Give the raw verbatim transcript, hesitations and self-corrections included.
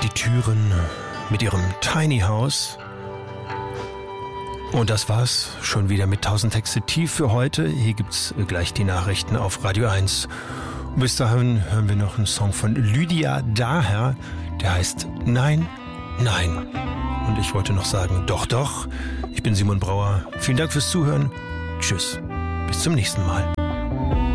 die Türen mit ihrem Tiny House. Und das war's schon wieder mit tausend Texte tief für heute. Hier gibt's gleich die Nachrichten auf Radio eins. Und bis dahin hören wir noch einen Song von Lydia Daher, der heißt Nein, Nein. Und ich wollte noch sagen, doch, doch. Ich bin Simon Brauer. Vielen Dank fürs Zuhören. Tschüss. Bis zum nächsten Mal.